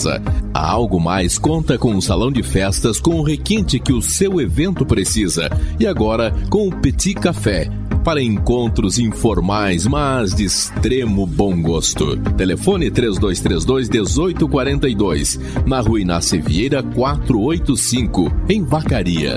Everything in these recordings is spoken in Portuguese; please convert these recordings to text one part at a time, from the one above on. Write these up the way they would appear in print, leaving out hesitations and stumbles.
casa. A Algo Mais conta com um salão de festas com o requinte que o seu evento precisa. E agora com o Petit Café, para encontros informais, mas de extremo bom gosto. Telefone 3232-1842, na Rua Inácio Vieira 485, em Vacaria.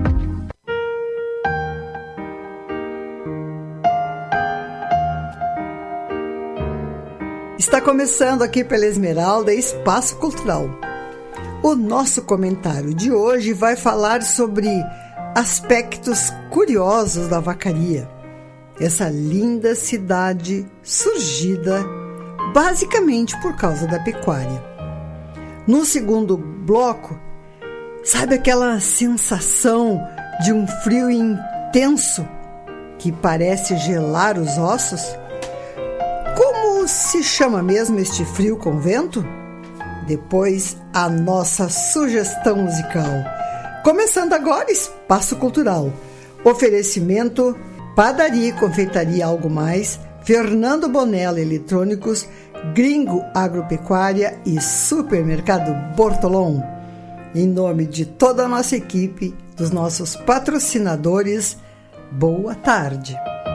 Está começando aqui pela Esmeralda Espaço Cultural. O nosso comentário de hoje vai falar sobre aspectos curiosos da Vacaria, essa linda cidade surgida basicamente por causa da pecuária. No segundo bloco, sabe aquela sensação de um frio intenso que parece gelar os ossos? Como se chama mesmo este frio com vento? Depois, a nossa sugestão musical. Começando agora, Espaço Cultural. Oferecimento, Padaria e Confeitaria Algo Mais, Fernando Bonella Eletrônicos, Gringo Agropecuária e Supermercado Bortolom. Em nome de toda a nossa equipe, dos nossos patrocinadores, boa tarde.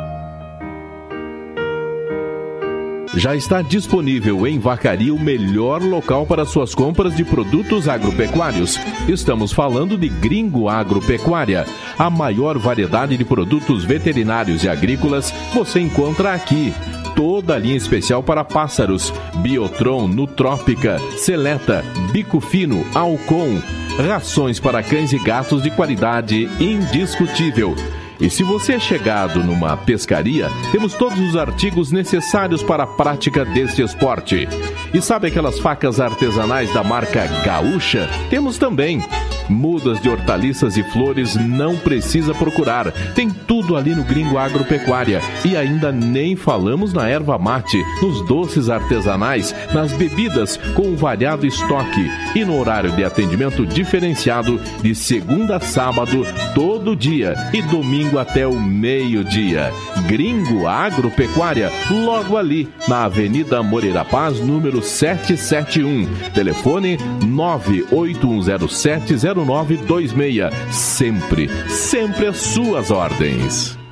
Já está disponível em Vacaria o melhor local para suas compras de produtos agropecuários. Estamos falando de Gringo Agropecuária. A maior variedade de produtos veterinários e agrícolas você encontra aqui. Toda a linha especial para pássaros, Biotron, Nutrópica, Seleta, Bico Fino, Alcon. Rações para cães e gatos de qualidade indiscutível. E se você é chegado numa pescaria, temos todos os artigos necessários para a prática deste esporte. E sabe aquelas facas artesanais da marca Gaúcha? Temos também. Mudas de hortaliças e flores não precisa procurar. Tem tudo ali no Gringo Agropecuária. E ainda nem falamos na erva mate, nos doces artesanais, nas bebidas com um variado estoque. E no horário de atendimento diferenciado, de segunda a sábado, todo dia. E domingo até o meio-dia. Gringo Agropecuária, logo ali, na Avenida Moreira Paz, número 771. Telefone 981070926. Sempre às suas ordens.